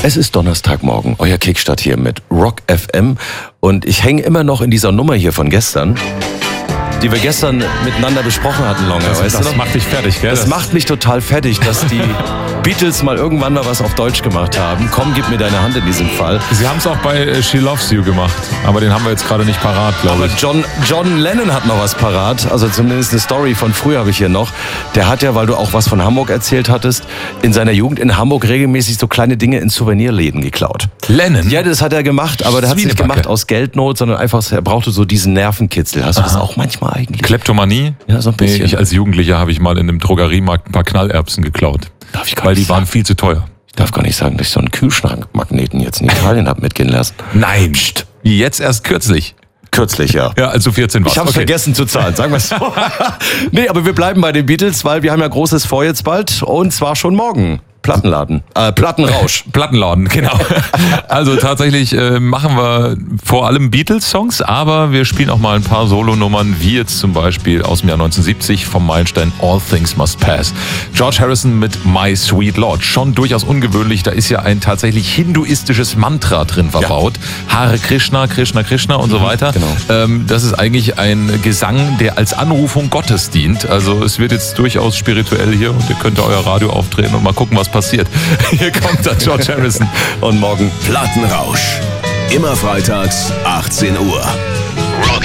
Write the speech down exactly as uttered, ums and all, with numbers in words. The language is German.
Es ist Donnerstagmorgen, euer Kickstart hier mit Rock F M und ich hänge immer noch in dieser Nummer hier von gestern, die wir gestern miteinander besprochen hatten, Longe. Das, weißt das du? macht dich fertig, gell? Das, Das macht mich total fertig, dass die Beatles mal irgendwann mal was auf Deutsch gemacht haben. Komm, gib mir deine Hand in diesem Fall. Sie haben es auch bei äh, She Loves You gemacht, aber den haben wir jetzt gerade nicht parat, glaube Aber ich. John, John Lennon hat noch was parat, also zumindest eine Story von früher habe ich hier noch. Der hat ja, weil du auch was von Hamburg erzählt hattest, in seiner Jugend in Hamburg regelmäßig so kleine Dinge in Souvenirläden geklaut. Lennon? Ja, das hat er gemacht, aber der hat es nicht Zwiebacke. gemacht aus Geldnot, sondern einfach, er brauchte so diesen Nervenkitzel. Hast du das auch manchmal eigentlich? Kleptomanie? Ja, so ein bisschen. Nee, ich als Jugendlicher habe ich mal in einem Drogeriemarkt ein paar Knallerbsen geklaut. Darf ich gar Weil nicht die waren sagen. viel zu teuer. Ich darf gar nicht sagen, dass ich so einen Kühlschrankmagneten jetzt in Italien habe mitgehen lassen. Nein. Psst. Jetzt erst kürzlich. Kürzlich, ja. Ja, also vierzehn war's. Ich habe Okay. vergessen zu zahlen, sagen wir es so. Nee, aber wir bleiben bei den Beatles, weil wir haben ja Großes vor jetzt bald und zwar schon morgen. Plattenladen, äh, Plattenrausch. Plattenladen, genau. Also tatsächlich äh, machen wir vor allem Beatles-Songs, aber wir spielen auch mal ein paar Solonummern, wie jetzt zum Beispiel aus dem Jahr neunzehnhundertsiebzig vom Meilenstein All Things Must Pass. George Harrison mit My Sweet Lord. Schon durchaus ungewöhnlich, da ist ja ein tatsächlich hinduistisches Mantra drin verbaut. Ja. Hare Krishna, Krishna, Krishna und so weiter. Genau. Ähm, das ist eigentlich ein Gesang, der als Anrufung Gottes dient. Also es wird jetzt durchaus spirituell hier und ihr könnt euer Radio aufdrehen und mal gucken, was passiert. Hier kommt dann George Harrison und morgen Plattenrausch. Immer freitags achtzehn Uhr. Rock